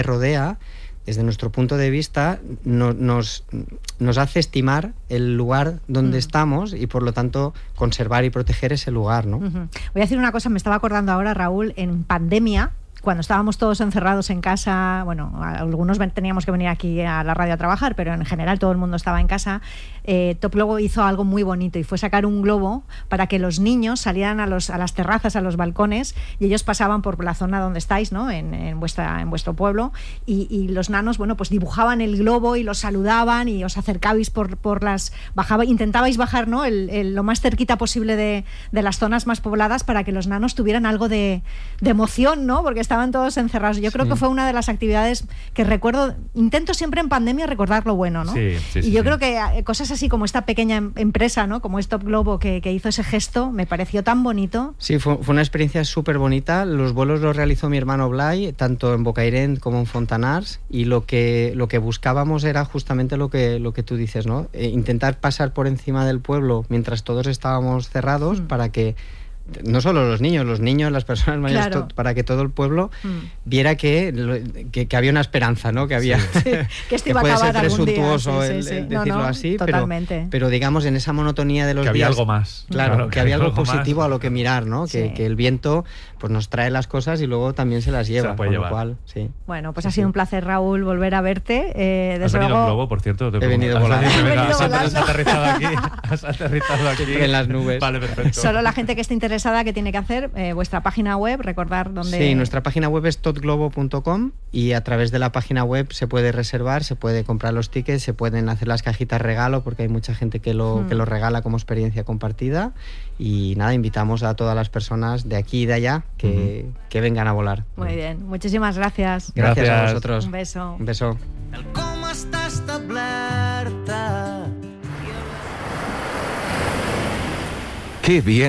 rodea, desde nuestro punto de vista, nos hace estimar el lugar donde estamos y, por lo tanto, conservar y proteger ese lugar, ¿no? Voy a decir una cosa, me estaba acordando ahora, Raúl, en pandemia, cuando estábamos todos encerrados en casa, bueno, algunos teníamos que venir aquí a la radio a trabajar, pero en general todo el mundo estaba en casa, Top Globo hizo algo muy bonito y fue sacar un globo para que los niños salieran a las terrazas, a los balcones, y ellos pasaban por la zona donde estáis, ¿no? En vuestro pueblo, y los nanos, bueno, pues dibujaban el globo y los saludaban y os acercabais intentabais bajar, ¿no? Lo más cerquita posible de las zonas más pobladas para que los nanos tuvieran algo de emoción, ¿no? Porque estaban todos encerrados. Yo creo que fue una de las actividades que recuerdo. Intento siempre en pandemia recordar lo bueno, ¿no? Y yo creo que cosas así como esta pequeña empresa, ¿no? Como Top Globo, que hizo ese gesto, me pareció tan bonito. Sí, fue una experiencia súper bonita. Los vuelos los realizó mi hermano Blay, tanto en Bocairent como en Fontanars, y lo que buscábamos era justamente lo que tú dices, ¿no? Intentar pasar por encima del pueblo mientras todos estábamos cerrados, para que no solo los niños, las personas mayores, claro, para que todo el pueblo viera que había una esperanza, ¿no? Que había que esto iba a acabar algún día. Presuntuoso decirlo así, totalmente. pero digamos en esa monotonía de los días, había algo más. Claro, que había algo positivo más, a lo que mirar, ¿no? Que el viento pues nos trae las cosas y luego también se las lleva, con lo cual, Bueno, pues ha sido un placer, Raúl, volver a verte. ¿Has venido en globo, por cierto? He venido volando. Has aterrizado aquí. En las nubes. Vale, perfecto. Solo la gente que esté interesada, ¿qué tiene que hacer? Vuestra página web, recordar dónde... Sí, nuestra página web es topglobo.com, y a través de la página web se puede reservar, se puede comprar los tickets, se pueden hacer las cajitas regalo, porque hay mucha gente que lo regala como experiencia compartida. Y nada, invitamos a todas las personas de aquí y de allá que vengan a volar. Muy bien, muchísimas gracias. Gracias a vosotros. Un beso. Un beso. Com està establerta. Qué bien